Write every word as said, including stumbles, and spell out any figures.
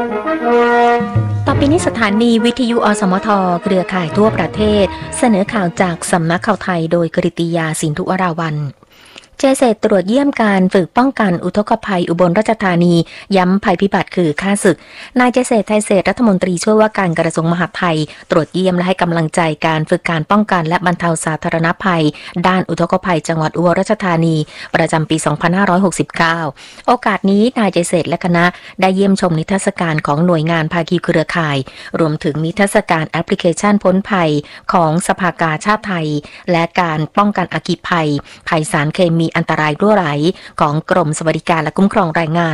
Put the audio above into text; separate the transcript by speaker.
Speaker 1: ต่อไปนี้สถานีวิทยุอสมทเครือข่ายทั่วประเทศเสนอข่าวจากสำนักข่าวไทยโดยกฤติยาสินธุวราวัลย์เจเซตตรวจเยี่ยมการฝึกป้องกันอุทกภัยอุบลราชธานีย้ำภัยพิบัติคือฆ่าศึกนายเจเซตไทยเศรษฐ์รัฐมนตรีช่วยว่าการกระทรวงมหาดไทยตรวจเยี่ยมและให้กำลังใจการฝึกการป้องกันและบรรเทาสาธารณภัยด้านอุทกภัยจังหวัดอุบลราชธานีประจำปี สองพันห้าร้อยหกสิบเก้า โอกาสนี้นายเจเซตและคณะได้เยี่ยมชมนิทรรศการของหน่วยงานภาคีเครือข่ายรวมถึงนิทรรศการแอปพลิเคชันพ้นภัยของสภากาชาติไทยและการป้องกันอัคคีภัยภัยสารเคมีอันตรายรั่วไหลของกรมสวัสดิการและคุ้มครองแรงงาน